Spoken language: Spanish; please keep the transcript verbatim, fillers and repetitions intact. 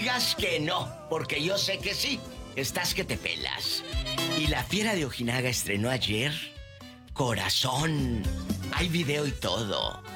digas que no, porque yo sé que sí. Estás que te pelas. Y La Fiera de Ojinaga estrenó ayer Corazón. Hay video y todo.